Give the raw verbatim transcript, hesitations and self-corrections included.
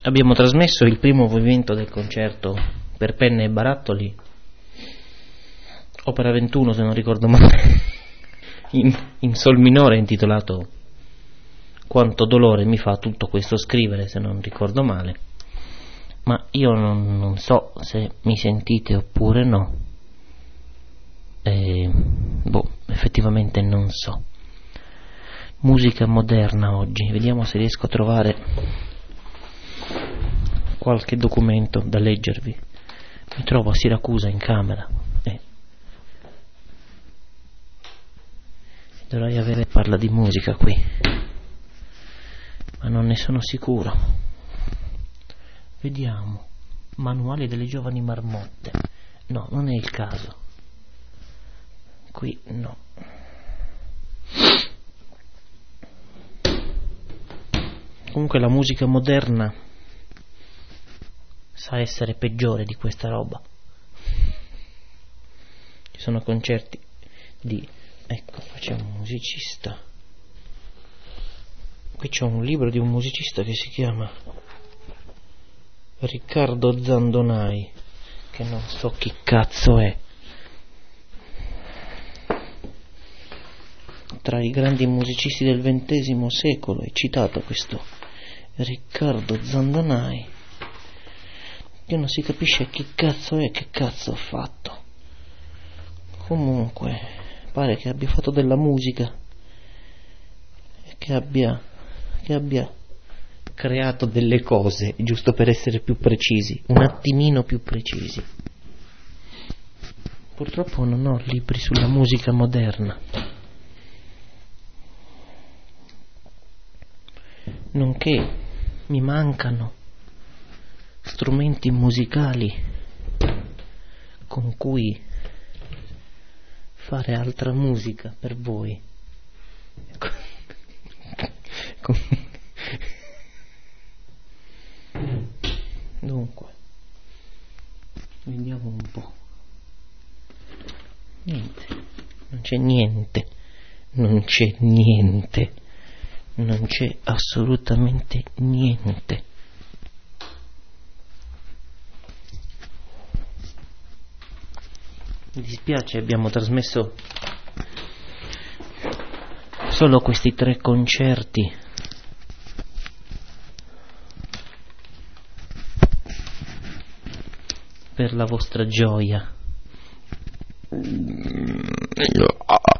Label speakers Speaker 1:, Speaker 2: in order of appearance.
Speaker 1: Abbiamo trasmesso il primo movimento del concerto per penne e barattoli, opera ventuno se non ricordo male, in, in sol minore, intitolato Quanto dolore mi fa tutto questo scrivere, se non ricordo male, ma io non, non so se mi sentite oppure no. E, boh, effettivamente non so. Musica moderna oggi, vediamo se riesco a trovare qualche documento da leggervi. Mi trovo a Siracusa in camera e dovrei avere, parla di musica qui, ma non ne sono sicuro. Vediamo, manuale delle giovani marmotte. No, non è il caso. Qui no. Comunque la musica moderna sa essere peggiore di questa roba. Ci sono concerti di, ecco, qua c'è un musicista. Qui c'è un libro di un musicista che si chiama Riccardo Zandonai, che non so chi cazzo è. Tra i grandi musicisti del ventesimo secolo è citato questo Riccardo Zandonai, che non si capisce chi cazzo è, che cazzo ha fatto. Comunque pare che abbia fatto della musica e che abbia che abbia creato delle cose, giusto per essere più precisi, un attimino più precisi. Purtroppo non ho libri sulla musica moderna, nonché mi mancano strumenti musicali con cui fare altra musica per voi. Dunque, vediamo un po'. Niente, non c'è niente, non c'è niente, non c'è assolutamente niente. Mi dispiace, abbiamo trasmesso solo questi tre concerti. Per la vostra gioia.